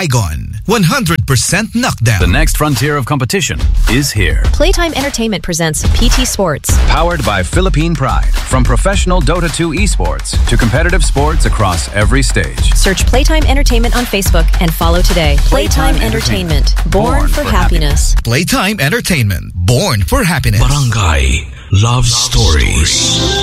Saigon. 100% knockdown. The next frontier of competition is here. Playtime Entertainment presents PT Sports. Powered by Philippine Pride. From professional Dota 2 esports to competitive sports across every stage. Search Playtime Entertainment on Facebook and follow today. Playtime Entertainment. Born for happiness. Playtime Entertainment. Born for happiness. Barangay Love Stories.